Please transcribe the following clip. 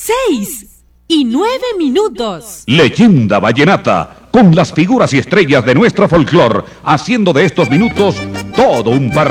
6:09. Leyenda vallenata, con las figuras y estrellas de nuestro folclor, haciendo de estos minutos todo un